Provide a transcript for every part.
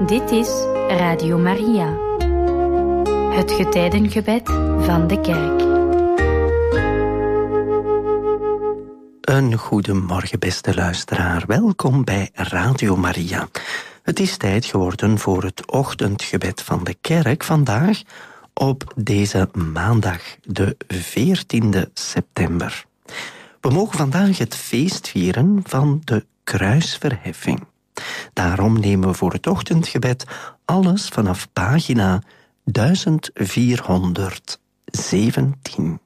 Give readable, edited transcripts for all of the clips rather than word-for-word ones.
Dit is Radio Maria, het getijdengebed van de kerk. Een goedemorgen, beste luisteraar. Welkom bij Radio Maria. Het is tijd geworden voor het ochtendgebed van de kerk vandaag op deze maandag, de 14e september. We mogen vandaag het feest vieren van de kruisverheffing. Daarom nemen we voor het ochtendgebed alles vanaf pagina 1417.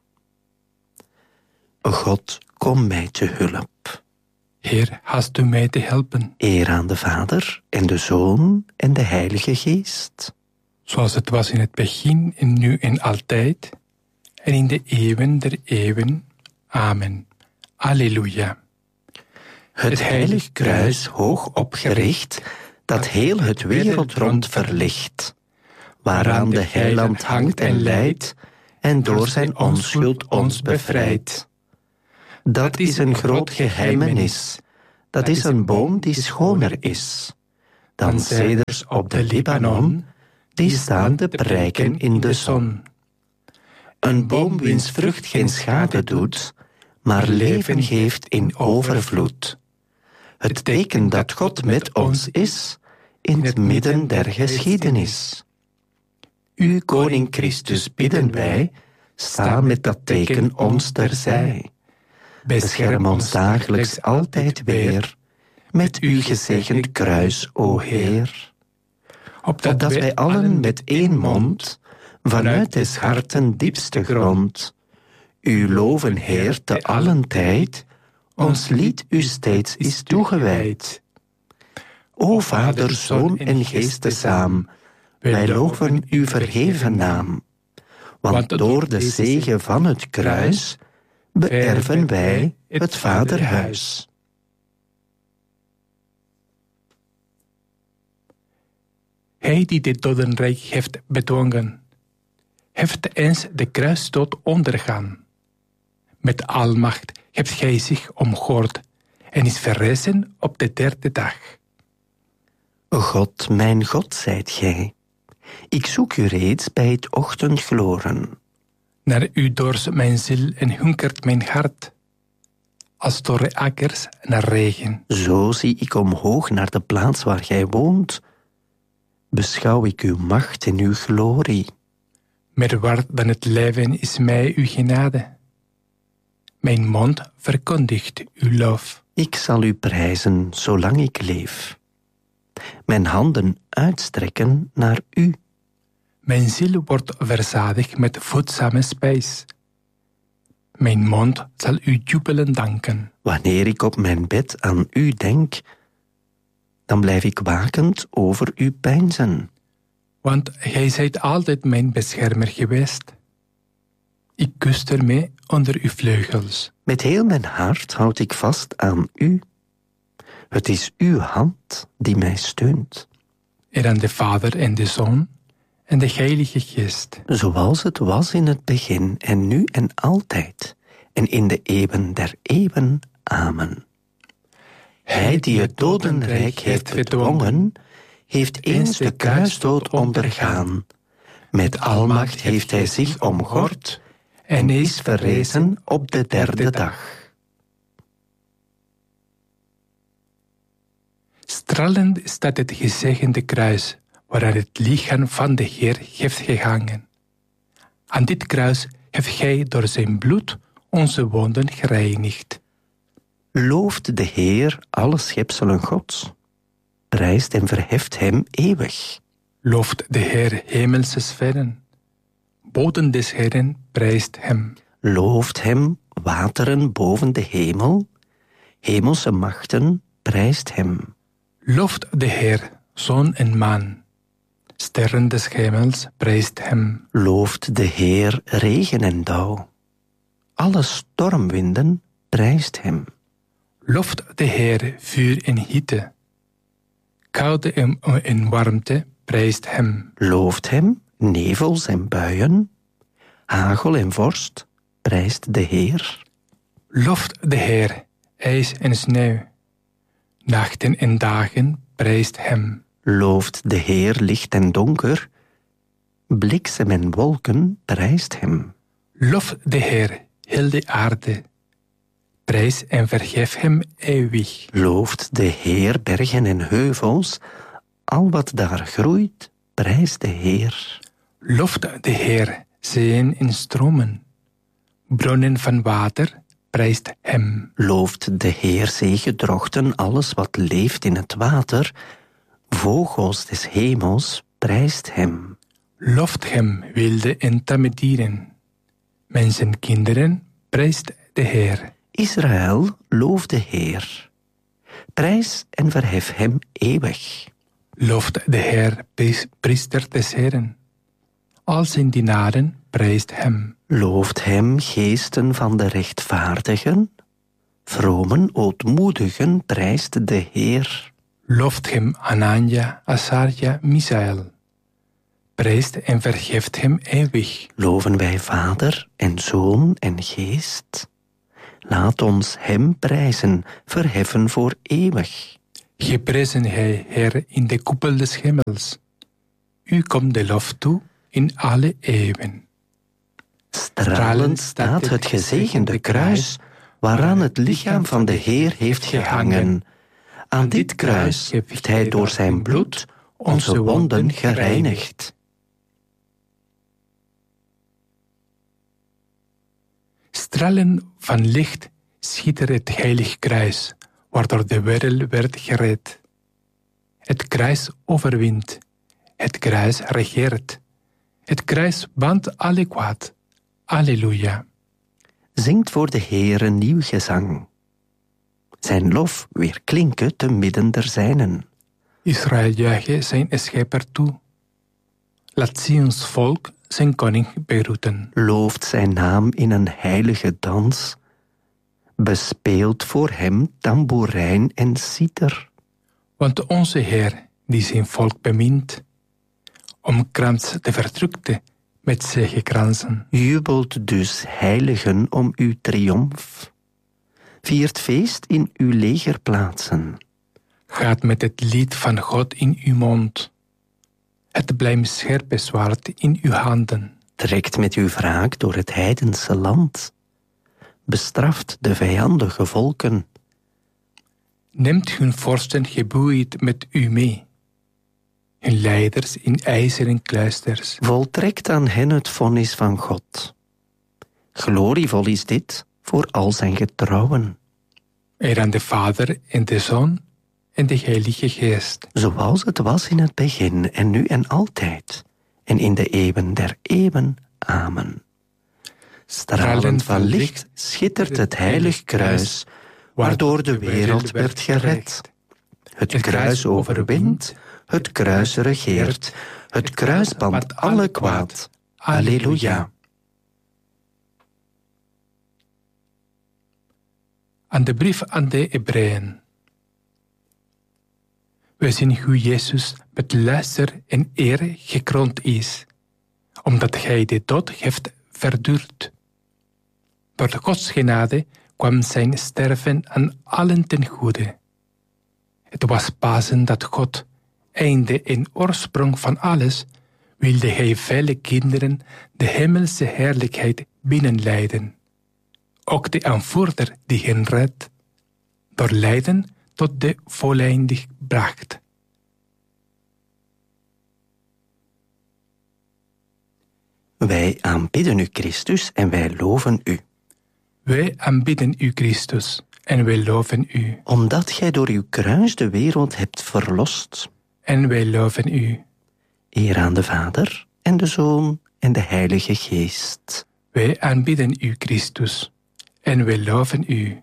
God, kom mij te hulp. Heer, haast u mij te helpen. Eer aan de Vader en de Zoon en de Heilige Geest. Zoals het was in het begin en nu en altijd, en in de eeuwen der eeuwen. Amen. Alleluia. Het heilig kruis hoog opgericht, dat heel het wereldrond verlicht, waaraan de heiland hangt en lijdt, en door zijn onschuld ons bevrijdt. Dat is een groot geheimenis, dat is een boom die schoner is dan ceders op de Libanon, die staan te prijken in de zon. Een boom wiens vrucht geen schade doet, maar leven geeft in overvloed. Het teken dat God met ons is, in het midden der geschiedenis. U, Koning Christus, bidden wij, sta met dat teken ons terzij. Bescherm ons dagelijks altijd weer, met uw gezegend kruis, o Heer. Opdat wij allen met één mond, vanuit des harten diepste grond, u loven, Heer, te allen tijd, ons lied u steeds is toegewijd. O Vader, Zoon en Geest tezaam, wij loven uw verheven naam. Want door de zegen van het kruis beërven wij het Vaderhuis. Hij die dit dodenrijk heeft bedwongen, heeft eens de kruisdood ondergaan. Met almacht hebt gij zich omgord en is verrezen op de derde dag. God, mijn God, zijt gij. Ik zoek u reeds bij het ochtendgloren. Naar u dorst mijn ziel en hunkert mijn hart, als dorre akkers naar regen. Zo zie ik omhoog naar de plaats waar gij woont. Beschouw ik uw macht en uw glorie. Meer waard dan het leven is mij uw genade. Mijn mond verkondigt uw lof. Ik zal u prijzen zolang ik leef. Mijn handen uitstrekken naar u. Mijn ziel wordt verzadigd met voedzame spijs. Mijn mond zal u jubelen danken. Wanneer ik op mijn bed aan u denk, dan blijf ik wakend over u peinzen. Want gij zijt altijd mijn beschermer geweest. Ik kuste mij onder uw vleugels. Met heel mijn hart houd ik vast aan u. Het is uw hand die mij steunt. En aan de Vader en de Zoon en de Heilige Geest. Zoals het was in het begin en nu en altijd. En in de eeuwen der eeuwen. Amen. Hij die het dodenrijk heeft bedwongen, heeft eens de kruisdood ondergaan. Met almacht heeft hij zich omgord en is verrezen op de derde dag. Stralend staat het gezegende kruis, waaraan het lichaam van de Heer heeft gehangen. Aan dit kruis heeft gij door zijn bloed onze wonden gereinigd. Looft de Heer alle schepselen Gods. Prijst en verheft hem eeuwig. Looft de Heer hemelse sferen. Boden des Heeren prijst hem. Looft hem wateren boven de hemel. Hemelse machten prijst hem. Looft de Heer zon en maan. Sterren des hemels prijst hem. Looft de Heer regen en dauw. Alle stormwinden prijst hem. Looft de Heer vuur en hitte. Koude en warmte prijst hem. Looft hem nevels en buien. Hagel en vorst prijst de Heer. Looft de Heer ijs en sneeuw. Nachten en dagen prijst hem. Looft de Heer licht en donker, bliksem en wolken prijst hem. Lof de Heer, heel de aarde. Prijs en vergef hem eeuwig. Looft de Heer bergen en heuvels, al wat daar groeit, prijst de Heer. Loft de Heer, zeeën en stromen. Bronnen van water, prijst hem. Looft de Heer zeegedrochten, alles wat leeft in het water, vogels des hemels, prijst hem. Loft hem, wilde en tamme dieren. Mensenkinderen, prijst de Heer. Israël, loof de Heer. Prijs en verhef hem eeuwig. Looft de Heer, priester des Heeren. Al zijn dienaren, prijst hem. Looft hem, geesten van de rechtvaardigen. Vromen, ootmoedigen, prijst de Heer. Looft hem, Anania, Azaria, Misaël. Prijst en vergeeft hem eeuwig. Loven wij Vader en Zoon en Geest. Laat ons hem prijzen, verheffen voor eeuwig. Geprezen hij, Heer, in de koepel des hemels. U komt de lof toe in alle eeuwen. Stralend staat het gezegende kruis, waaraan het lichaam van de Heer heeft gehangen. Aan dit kruis heeft hij door zijn bloed onze wonden gereinigd. Stralen van licht schittert het heilig kruis, waardoor de wereld werd gered. Het kruis overwint, het kruis regeert, het kruis bandt alle kwaad. Alleluia. Zingt voor de Heer een nieuw gezang. Zijn lof weer klinken te midden der zijnen. Israël juiche zijn schepper toe. Laat Sions volk zijn koning begroeten. Looft zijn naam in een heilige dans. Bespeelt voor hem tamboerijn en citer. Want onze Heer, die zijn volk bemint, omkranst de verdrukte met zegekransen. Jubelt dus heiligen om uw triomf. Viert feest in uw legerplaatsen. Gaat met het lied van God in uw mond. Het blijmscherpe zwaard in uw handen. Trekt met uw wraak door het heidense land. Bestraft de vijandige volken. Neemt hun vorsten geboeid met u mee. Hun leiders in ijzeren kluisters. Voltrekt aan hen het vonnis van God. Glorievol is dit voor al zijn getrouwen. Eer aan de Vader en de Zoon en de Heilige Geest. Zoals het was in het begin en nu en altijd. En in de eeuwen der eeuwen. Amen. Stralend van licht schittert het heilig kruis, waardoor de wereld werd gered. Het kruis overwint, het kruis regeert, het kruis bandt alle kwaad. Alleluia. Aan de brief aan de Hebreeën. We zien hoe Jezus met luister en eer gekroond is, omdat hij de dood heeft verduurd. Door de Gods genade kwam zijn sterven aan allen ten goede. Het was Pasen dat God, einde en oorsprong van alles, wilde hij vele kinderen de hemelse heerlijkheid binnenleiden. Ook de aanvoerder die hen redt, door lijden tot de voleindig bracht. Wij aanbidden u, Christus, en wij loven u. Wij aanbidden u, Christus, en wij loven u. Omdat gij door uw kruis de wereld hebt verlost. En wij loven u. Eer aan de Vader, en de Zoon, en de Heilige Geest. Wij aanbidden u, Christus, en wij loven u.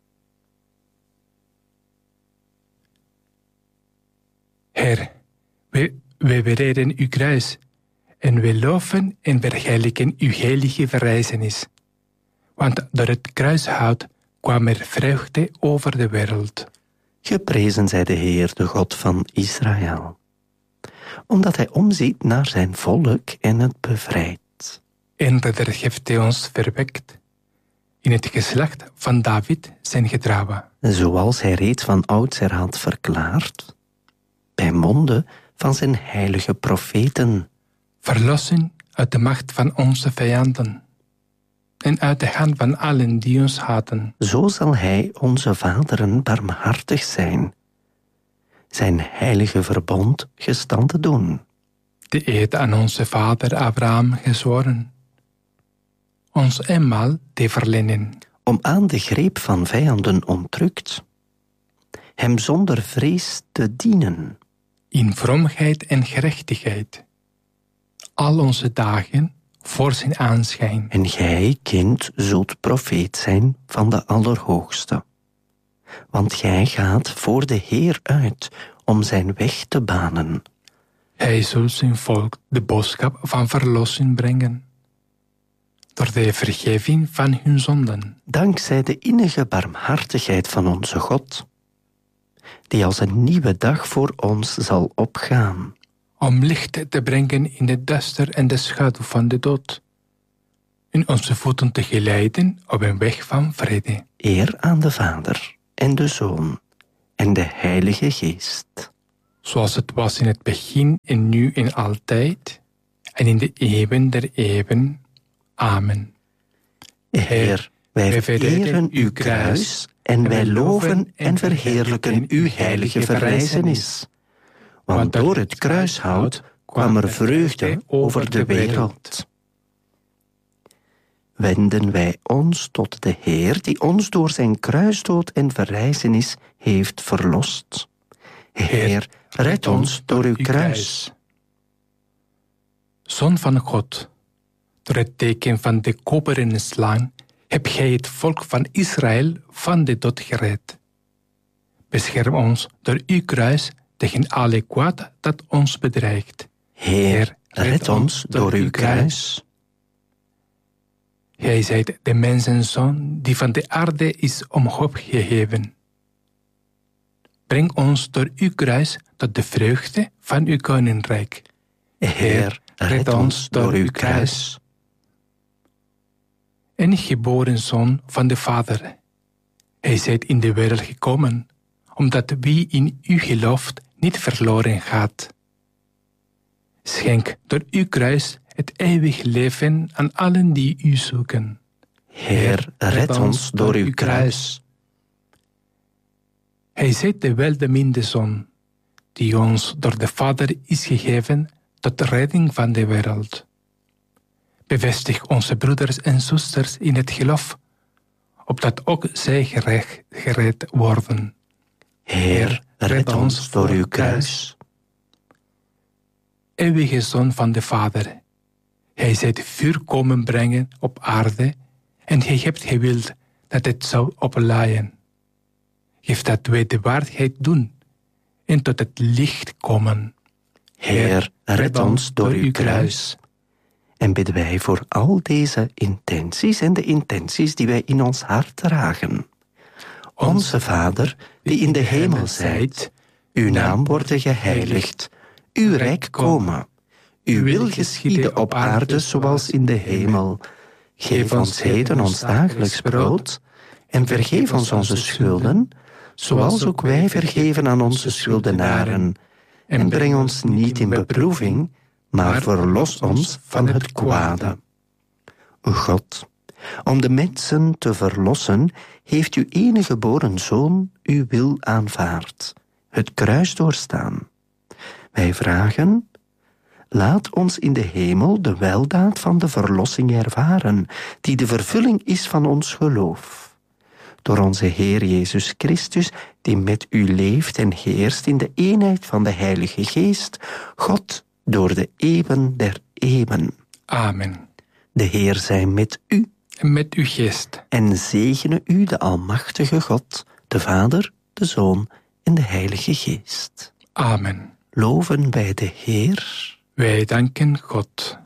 Heer, wij bereden uw kruis, en wij loven en verheerlijken uw heilige verrijzenis. Want door het kruishout kwam er vreugde over de wereld. Geprezen zij de Heer, de God van Israël. Omdat hij omziet naar zijn volk en het bevrijdt. En redder heeft hij ons verwekt. In het geslacht van David zijn getrouwen. Zoals hij reeds van oudsher had verklaard. bij monden van zijn heilige profeten. Verlossen uit de macht van onze vijanden en uit de hand van allen die ons haten. Zo zal hij onze vaderen barmhartig zijn heilige verbond gestand doen. De eed aan onze vader Abraham gezworen, ons eenmaal te verlenen. Om aan de greep van vijanden ontrukt, hem zonder vrees te dienen. In vroomheid en gerechtigheid, al onze dagen voor zijn aanschijn. En gij, kind, zult profeet zijn van de Allerhoogste. Want gij gaat voor de Heer uit om zijn weg te banen. Hij zult zijn volk de boodschap van verlossing brengen, door de vergeving van hun zonden. Dankzij de innige barmhartigheid van onze God, die als een nieuwe dag voor ons zal opgaan. Om licht te brengen in het duister en de schaduw van de dood, en onze voeten te geleiden op een weg van vrede. Eer aan de Vader en de Zoon en de Heilige Geest. Zoals het was in het begin en nu en altijd, en in de eeuwen der eeuwen. Amen. Heer, wij vereren uw kruis en wij loven en verheerlijken uw heilige verrijzenis. Want door het kruishout kwam er vreugde over de wereld. Wenden wij ons tot de Heer die ons door zijn kruisdood en verrijzenis heeft verlost. Heer, red ons door uw kruis. Zoon van God, door het teken van de koperen slang heb gij het volk van Israël van de dood gered. Bescherm ons door uw kruis tegen alle kwaad dat ons bedreigt. Heer, red ons door uw kruis. Gij zijt de mensenzoon die van de aarde is omhoog geheven. Breng ons door uw kruis tot de vreugde van uw koninkrijk. Heer, red ons door uw kruis. En geboren zoon van de Vader. Hij zijt in de wereld gekomen, omdat wie in u gelooft niet verloren gaat. Schenk door uw kruis het eeuwig leven aan allen die u zoeken. Heer, red ons door uw kruis. Hij zijt de welbeminde Zoon, die ons door de Vader is gegeven tot de redding van de wereld. Bevestig onze broeders en zusters in het geloof, opdat ook zij gered worden. Heer, red ons door uw kruis. Eeuwige Zoon van de Vader, hij zijt vuur komen brengen op aarde, en gij hebt gewild dat het zou oplaaien. Geef dat wij de waarheid doen en tot het licht komen. Heer, red ons door uw kruis. En bidden wij voor al deze intenties en de intenties die wij in ons hart dragen. Onze Vader, die in de hemel zijt, uw naam worden geheiligd, uw rijk komen. Uw wil geschieden op aarde zoals in de hemel. Geef ons heden ons dagelijks brood en vergeef ons onze schulden, zoals ook wij vergeven aan onze schuldenaren. En breng ons niet in beproeving, maar verlos ons van het kwade. God, om de mensen te verlossen, heeft uw enige geboren Zoon uw wil aanvaard, het kruis doorstaan. Wij vragen, laat ons in de hemel de weldaad van de verlossing ervaren, die de vervulling is van ons geloof. Door onze Heer Jezus Christus, die met u leeft en heerst in de eenheid van de Heilige Geest, God, door de eeuwen der eeuwen. Amen. De Heer zij met u. En met uw geest. En zegene u de Almachtige God, de Vader, de Zoon en de Heilige Geest. Amen. Loven wij de Heer. Wij danken God.